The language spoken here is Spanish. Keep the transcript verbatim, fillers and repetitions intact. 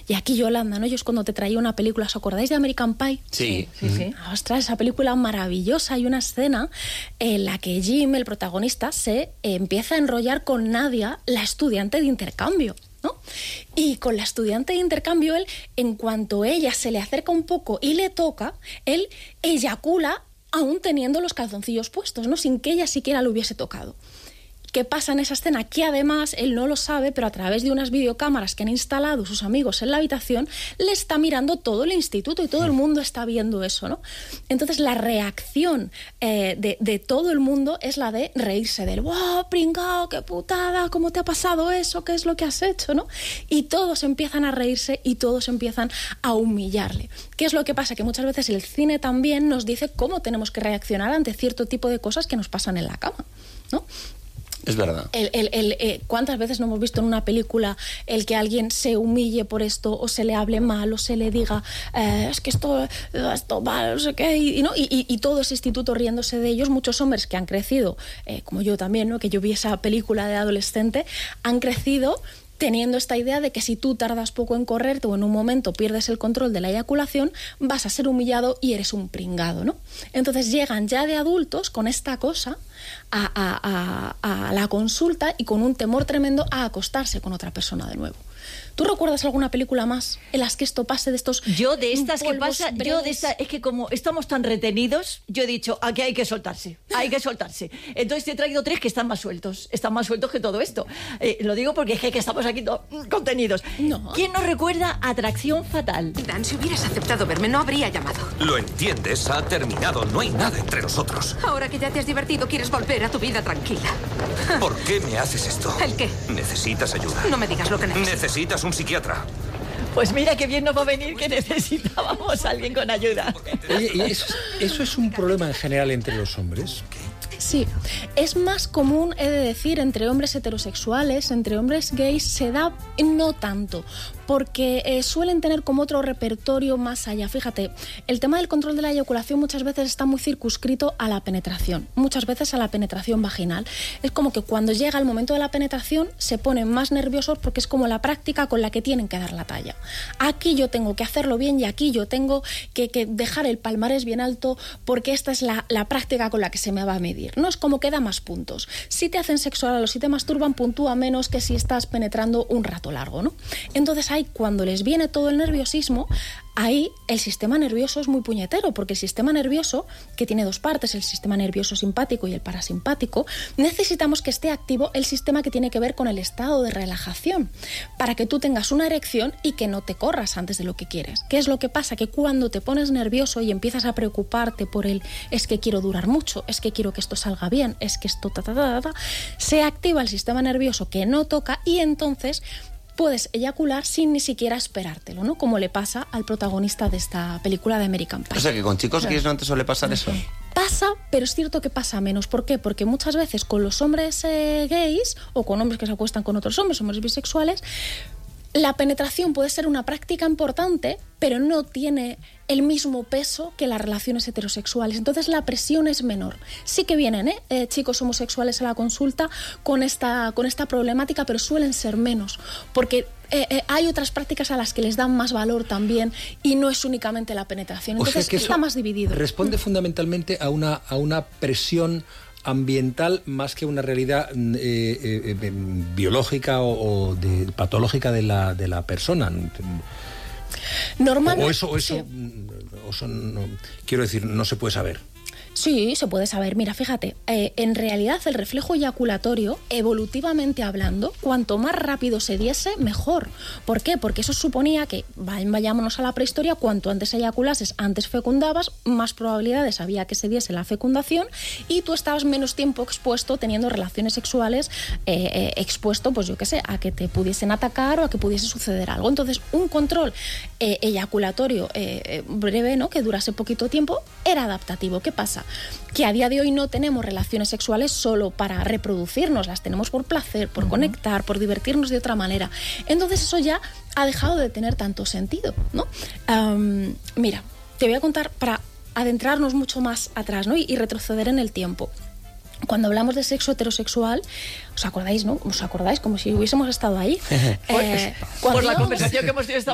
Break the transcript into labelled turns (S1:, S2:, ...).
S1: Y aquí Yolanda, ¿no? Yo es cuando te traía una película, ¿os acordáis de American Pie?
S2: Sí.
S1: Sí, sí. Ostras, esa película maravillosa. Hay una escena en la que Jim, el protagonista, se eh, empieza a enrollar con Nadia, la estudiante de intercambio, ¿no? Y con la estudiante de intercambio, él, en cuanto ella se le acerca un poco y le toca, él eyacula aún teniendo los calzoncillos puestos, ¿no? Sin que ella siquiera lo hubiese tocado. ¿Qué pasa en esa escena? Que además él no lo sabe, pero a través de unas videocámaras que han instalado sus amigos en la habitación, le está mirando todo el instituto y todo el mundo está viendo eso, ¿no? Entonces la reacción eh, de, de todo el mundo es la de reírse del ¡wow, pringao, qué putada! ¿Cómo te ha pasado eso? ¿Qué es lo que has hecho? ¿No? Y todos empiezan a reírse y todos empiezan a humillarle. ¿Qué es lo que pasa? Que muchas veces el cine también nos dice cómo tenemos que reaccionar ante cierto tipo de cosas que nos pasan en la cama, ¿no?
S2: Es verdad.
S1: El, el, el, eh, ¿Cuántas veces no hemos visto en una película el que alguien se humille por esto o se le hable mal o se le diga eh, es que esto, esto mal, no sé qué, y, ¿no? y, y, y todo ese instituto riéndose de ellos? Muchos hombres que han crecido, eh, como yo también, ¿no? Que yo vi esa película de adolescente, han crecido teniendo esta idea de que si tú tardas poco en correrte o en un momento pierdes el control de la eyaculación, vas a ser humillado y eres un pringado, ¿no? Entonces llegan ya de adultos con esta cosa a, a, a, a la consulta y con un temor tremendo a acostarse con otra persona de nuevo. ¿Tú recuerdas alguna película más en las que esto pase de estos
S3: Yo de estas que pasa,
S1: breves?
S3: yo de esta, es que como estamos tan retenidos, yo he dicho, aquí hay que soltarse, hay que soltarse. Entonces te he traído tres que están más sueltos, están más sueltos que todo esto. Eh, lo digo porque es que, que estamos aquí to- contenidos.
S1: No.
S3: ¿Quién nos recuerda Atracción Fatal?
S4: Dan, si hubieras aceptado verme, no habría llamado.
S5: Lo entiendes, ha terminado, no hay nada entre nosotros.
S4: Ahora que ya te has divertido, quieres volver a tu vida tranquila.
S5: ¿Por qué me haces esto?
S4: ¿El qué?
S5: Necesitas ayuda.
S4: No me digas lo que necesitas.
S5: Necesitas un psiquiatra.
S3: Pues mira qué bien nos va a venir que necesitábamos a alguien con ayuda.
S6: Oye, ¿y eso, eso es un problema en general entre los hombres?
S1: Sí, es más común, he de decir, entre hombres heterosexuales, entre hombres gays, se da no tanto, porque eh, suelen tener como otro repertorio más allá. Fíjate, el tema del control de la eyaculación muchas veces está muy circunscrito a la penetración, muchas veces a la penetración vaginal. Es como que cuando llega el momento de la penetración se ponen más nerviosos porque es como la práctica con la que tienen que dar la talla. Aquí yo tengo que hacerlo bien y aquí yo tengo que, que dejar el palmarés bien alto porque esta es la, la práctica con la que se me va a medir. No es como que da más puntos. Si te hacen sexo oral o si te masturban, puntúa menos que si estás penetrando un rato largo, ¿no? Entonces ahí, cuando les viene todo el nerviosismo, ahí el sistema nervioso es muy puñetero, porque el sistema nervioso, que tiene dos partes, el sistema nervioso simpático y el parasimpático, necesitamos que esté activo el sistema que tiene que ver con el estado de relajación, para que tú tengas una erección y que no te corras antes de lo que quieres. ¿Qué es lo que pasa? Que cuando te pones nervioso y empiezas a preocuparte por el es que quiero durar mucho, es que quiero que esto salga bien, es que esto ta ta ta ta, se activa el sistema nervioso que no toca y entonces puedes eyacular sin ni siquiera esperártelo, ¿no? Como le pasa al protagonista de esta película de American Pie.
S2: O sea, que con chicos gays no te suele pasar eso.
S1: Pasa, pero es cierto que pasa menos. ¿Por qué? Porque muchas veces con los hombres eh, gays o con hombres que se acuestan con otros hombres, hombres bisexuales, la penetración puede ser una práctica importante, pero no tiene el mismo peso que las relaciones heterosexuales. Entonces la presión es menor. Sí que vienen ¿eh? Eh, chicos homosexuales a la consulta con esta, con esta problemática, pero suelen ser menos, porque eh, eh, hay otras prácticas a las que les dan más valor también y no es únicamente la penetración. Entonces
S6: O sea que
S1: está más dividido.
S6: Responde fundamentalmente a una, a una presión ambiental más que una realidad eh, eh, eh, biológica o, o de, patológica de la, de la persona.
S1: Normalmente,
S6: o eso, o eso,
S1: sí.
S6: o eso no, quiero decir, no se puede saber.
S1: Sí, se puede saber. Mira, fíjate, eh, en realidad el reflejo eyaculatorio, evolutivamente hablando, cuanto más rápido se diese, mejor. ¿Por qué? Porque eso suponía que, vayámonos a la prehistoria, cuanto antes eyaculases, antes fecundabas, más probabilidades había que se diese la fecundación y tú estabas menos tiempo expuesto teniendo relaciones sexuales, eh, eh, expuesto, pues yo qué sé, a que te pudiesen atacar o a que pudiese suceder algo. Entonces, un control eh, eyaculatorio eh, breve, ¿no?, que durase poquito tiempo, era adaptativo. ¿Qué pasa? Que a día de hoy no tenemos relaciones sexuales solo para reproducirnos, las tenemos por placer, por uh-huh. conectar, por divertirnos de otra manera. Entonces eso ya ha dejado de tener tanto sentido, ¿no? Um, mira, te voy a contar para adentrarnos mucho más atrás, ¿no? y, y retroceder en el tiempo. Cuando hablamos de sexo heterosexual, ¿os acordáis, no? ¿Os acordáis? Como si hubiésemos estado ahí.
S3: eh, por la conversación que hemos tenido esta